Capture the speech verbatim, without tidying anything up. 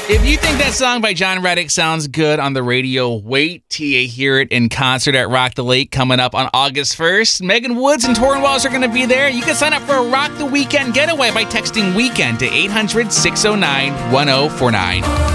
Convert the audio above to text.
If you think that song by John Reddick sounds good on the radio, wait till you hear it in concert at Rock the Lake coming up on August first. Megan Woods and Torrin Wells are going to be there. You can sign up for a Rock the Weekend getaway by texting WEEKEND to eight hundred, six oh nine, one oh four nine.